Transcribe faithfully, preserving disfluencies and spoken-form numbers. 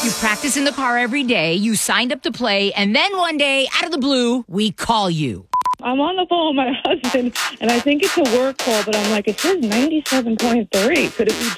You practice in the car every day. You signed up to play. And then one day, out of the blue, we call you. I'm on the phone with my husband, and I think it's a work call, but I'm like, it says ninety-seven point three. Could it be